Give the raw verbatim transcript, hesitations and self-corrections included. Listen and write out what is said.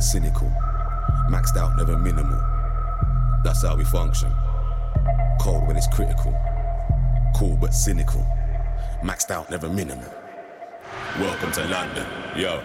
cynical. Maxed out, never minimal. That's how we function. Cold when it's critical. Cool but cynical. Maxed out, never minimal. Welcome to London, yo.